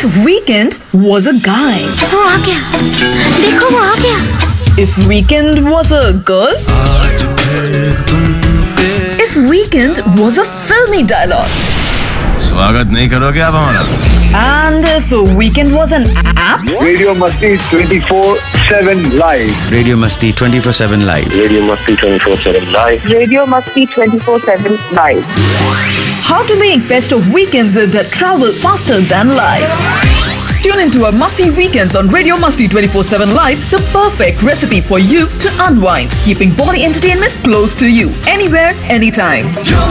weekend was a guy? वो आ गया, देखो वो आ गया। If weekend was a girl? If weekend was a filmy dialogue? स्वागत नहीं करोगे आप हमारा? And if weekend was an app? Radio Masti 24/7 live. Radio Masti 24/7 live. Radio Masti 24/7 live. Radio Masti 24/7 live. How to make best of weekends that travel faster than life? Tune into our Masti Weekends on Radio Masti 24/7 Live, the perfect recipe for you to unwind, keeping body entertainment close to you, anywhere, anytime.